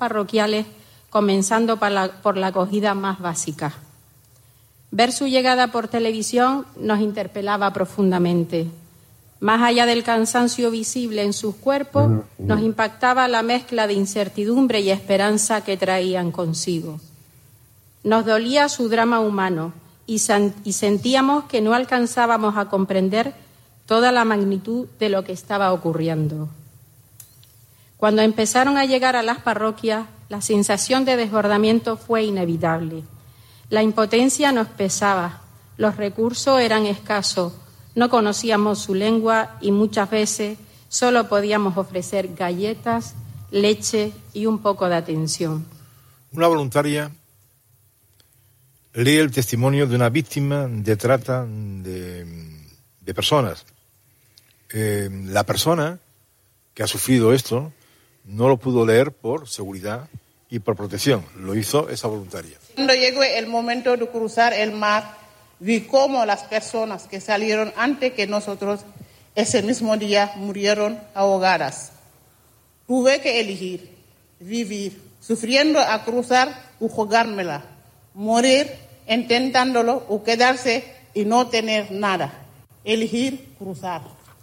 parroquiales, comenzando por la acogida más básica. Ver su llegada por televisión nos interpelaba profundamente. Más allá del cansancio visible en sus cuerpos, nos impactaba la mezcla de incertidumbre y esperanza que traían consigo. Nos dolía su drama humano y sentíamos que no alcanzábamos a comprender toda la magnitud de lo que estaba ocurriendo. Cuando empezaron a llegar a las parroquias, la sensación de desbordamiento fue inevitable. La impotencia nos pesaba, los recursos eran escasos, no conocíamos su lengua y muchas veces solo podíamos ofrecer galletas, leche y un poco de atención. Una voluntaria lee el testimonio de una víctima de trata de personas. La persona que ha sufrido esto no lo pudo leer por seguridad y por protección. Lo hizo esa voluntaria. Cuando llegó el momento de cruzar el mar, vi cómo las personas que salieron antes que nosotros ese mismo día murieron ahogadas. Tuve que elegir, vivir, sufriendo a cruzar o jugármela, morir intentándolo o quedarse y no tener nada. Elegir cruzar.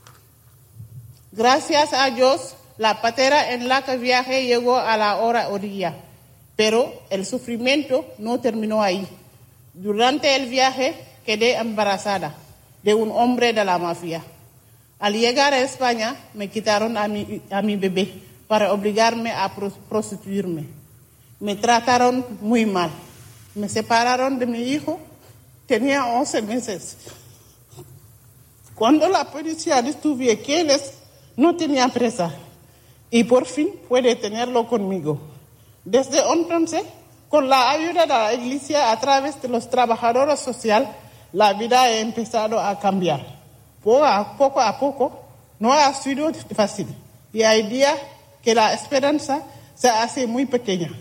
Gracias a Dios, la patera en la que viajé llegó a la orilla, pero el sufrimiento no terminó ahí. Durante el viaje quedé embarazada de un hombre de la mafia. Al llegar a España me quitaron a mi bebé para obligarme a prostituirme. Me trataron muy mal. Me separaron de mi hijo. Tenía 11 meses. Cuando la policía descubrió quiénes, no tenía presa. Y por fin puede tenerlo conmigo. Desde entonces, con la ayuda de la Iglesia, a través de los trabajadores sociales, la vida ha empezado a cambiar. Poco a poco, no ha sido fácil. Y hay días que la esperanza se hace muy pequeña.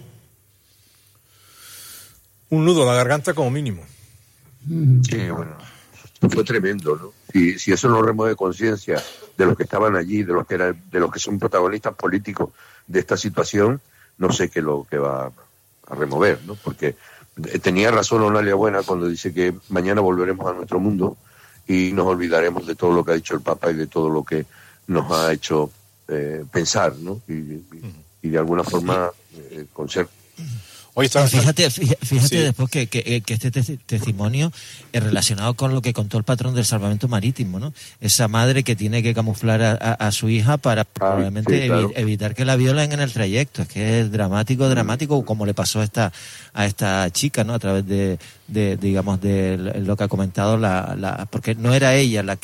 Un nudo en la garganta como mínimo. Sí, bueno, fue tremendo, ¿no? Y si eso no remueve conciencia de los que estaban allí, de los que son protagonistas políticos de esta situación, no sé qué es lo que va a remover, ¿no? Porque tenía razón Onalia Buena cuando dice que mañana volveremos a nuestro mundo y nos olvidaremos de todo lo que ha dicho el Papa y de todo lo que nos ha hecho pensar, ¿no? Y de alguna forma con ser... Oye, fíjate sí. Después que este testimonio es relacionado con lo que contó el patrón del salvamento marítimo, ¿no? Esa madre que tiene que camuflar a su hija para probablemente evitar que la violen en el trayecto. Es que es dramático, como le pasó a esta chica, ¿no? A través de digamos, de lo que ha comentado porque no era ella la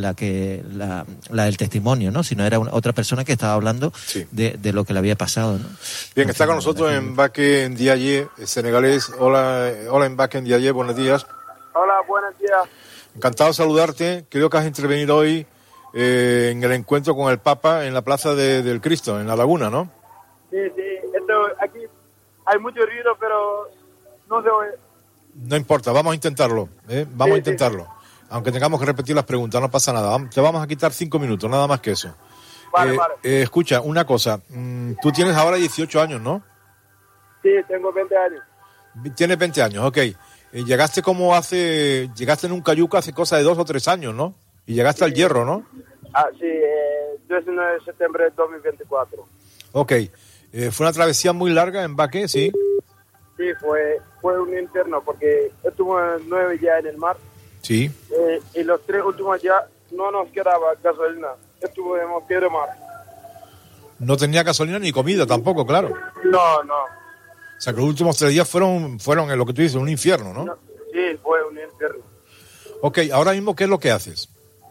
del testimonio, ¿no? Sino era otra persona que estaba hablando de lo que le había pasado, ¿no? Bien, está con nosotros Mbacke Ndiaye, senegalés. Hola Mbacke Ndiaye, buenos días. Hola, buenos días. Encantado de saludarte. Creo que has intervenido hoy en el encuentro con el Papa en la Plaza del Cristo, en La Laguna, ¿no? Sí. Aquí hay mucho ruido, pero no se oye. No importa, vamos a intentarlo, Vamos a intentarlo. Aunque tengamos que repetir las preguntas, no pasa nada. Te vamos a quitar 5 minutos, nada más que eso. Vale. Escucha, una cosa. Tú tienes ahora 18 años, ¿no? Sí, tengo 20 años. Tienes 20 años, ok. Llegaste en un cayuco hace cosa de 2 o 3 años, ¿no? Y llegaste al Hierro, ¿no? Sí, 19 de septiembre de 2024. Ok. ¿Fue una travesía muy larga en Mbacke, sí? Sí, fue un infierno porque estuvimos 9 días en el mar. Sí. Y los 3 últimos días no nos quedaba gasolina. Estuvimos pie de mar. No tenía gasolina ni comida tampoco, claro. No. O sea, que los últimos 3 días fueron en lo que tú dices, un infierno, ¿no? Sí, fue un infierno. Ok, ahora mismo, ¿qué es lo que haces?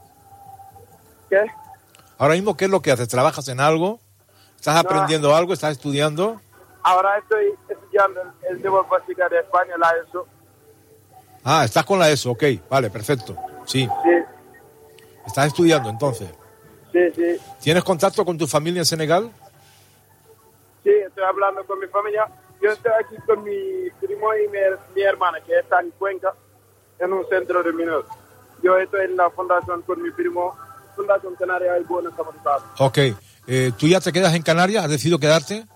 ¿Qué? Ahora mismo, ¿qué es lo que haces? ¿Trabajas en algo? ¿Estás aprendiendo algo? ¿Estás estudiando? Ahora estoy estudiando el nivel básico de España, la ESO. Ah, estás con la ESO, ok, vale, perfecto. Sí. ¿Estás estudiando entonces? Sí. ¿Tienes contacto con tu familia en Senegal? Sí, estoy hablando con mi familia. Yo estoy aquí con mi primo y mi hermana, que está en Cuenca, en un centro de mineros. Yo estoy en la fundación con mi primo, Fundación Canaria del Buen Samaritano. Ok. ¿Tú ya te quedas en Canarias? ¿Has decidido quedarte?